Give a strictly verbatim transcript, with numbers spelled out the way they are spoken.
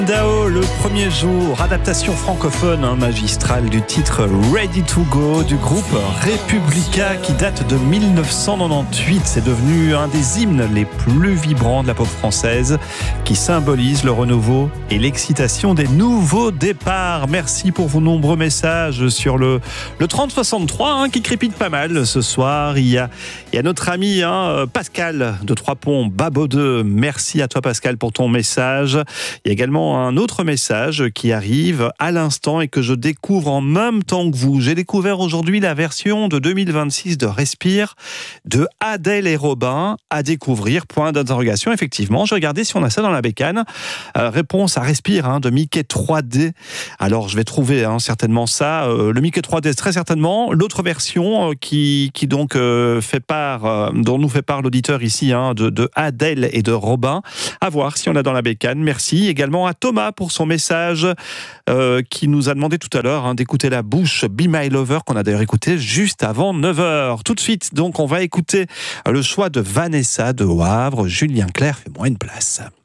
Dao, le premier jour, adaptation francophone hein, magistrale du titre Ready to Go du groupe Republica qui date de mille neuf cent quatre-vingt-dix-huit. C'est devenu un des hymnes les plus vibrants de la pop française qui symbolise le renouveau et l'excitation des nouveaux départs. Merci pour vos nombreux messages sur le, le trente soixante-trois hein, qui crépite pas mal ce soir. Il y a, il y a notre ami hein, Pascal de Trois-Ponts, Babo deux. Merci à toi Pascal pour ton message. Il y a également un autre message qui arrive à l'instant et que je découvre en même temps que vous. J'ai découvert aujourd'hui la version de deux mille vingt-six de Respire de Adèle et Robin à découvrir, point d'interrogation. Effectivement, je regardais si on a ça dans la bécane. Euh, réponse à Respire hein, de Mickey trois D. Alors, je vais trouver hein, certainement ça. Euh, le Mickey trois D, très certainement. L'autre version euh, qui, qui donc euh, fait part, euh, dont nous fait part l'auditeur ici, hein, de, de Adèle et de Robin. À voir si on a dans la bécane. Merci également à Thomas pour son message euh, qui nous a demandé tout à l'heure hein, d'écouter la bouche Be My Lover qu'on a d'ailleurs écouté juste avant neuf heures. Tout de suite, donc, on va écouter le choix de Vanessa de Au Havre. Julien Clerc, fais-moi une place.